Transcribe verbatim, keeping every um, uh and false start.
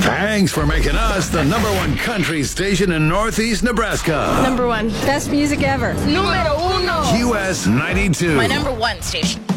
Thanks for making us the number one country station in Northeast Nebraska. Number one. Best music ever. Número uno. U S ninety-two. My number one station.